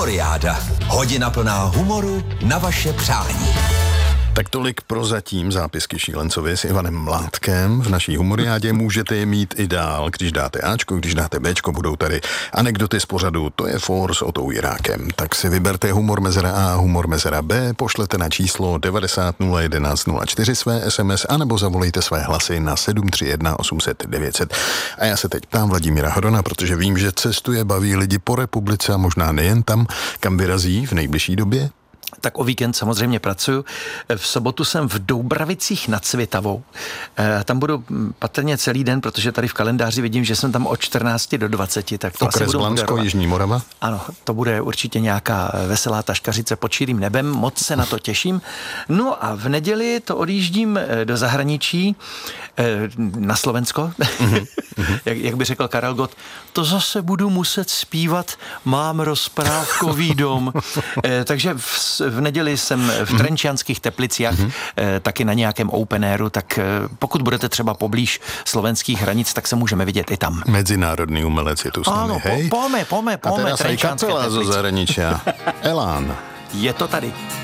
Humoriáda. Hodina plná humoru na vaše přání. Tak tolik prozatím zápisky Šílencovi s Ivanem Mládkem. V naší humoriádě můžete je mít i dál. Když dáte Ačko, když dáte Bčko, budou tady anekdoty z pořadu To je for s Otou Jirákem. Tak si vyberte humor mezera A, humor mezera B, pošlete na číslo 90 011 04 své SMS, anebo zavolejte své hlasy na 731 800 900. A já se teď ptám Vladimíra Horona, protože vím, že cestuje, baví lidi po republice a možná nejen tam, kam vyrazí v nejbližší době. Tak o víkend samozřejmě pracuju. V sobotu jsem v Doubravicích nad Svitavou. Tam budu patrně celý den, protože tady v kalendáři vidím, že jsem tam od 14 do 20. Tak to Okres Blansko, Jižní Morava? Ano, to bude určitě nějaká veselá taškařice pod širým nebem. Moc se na to těším. No a v neděli to odjíždím do zahraničí, na Slovensko. Jak by řekl Karel Gott, to zase budu muset zpívat Mám rozprávkový dom. Takže v neděli jsem v Trenčianských Teplicích, taky na nějakém open airu, tak pokud budete třeba poblíž slovenských hranic, tak se můžeme vidět i tam. Medzinárodný umelec je tu s námi, ano, hej? Pome, A teraz aj kapela zo zahraničia. Elán. Je to tady.